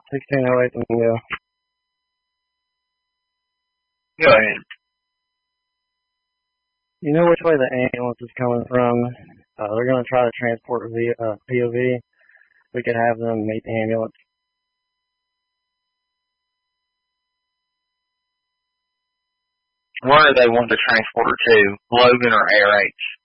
1608, and go. Go ahead. You know which way the ambulance is coming from? They're going to try to transport POV. We could have them meet the ambulance. Where do they want to transport her to? Logan or ARH?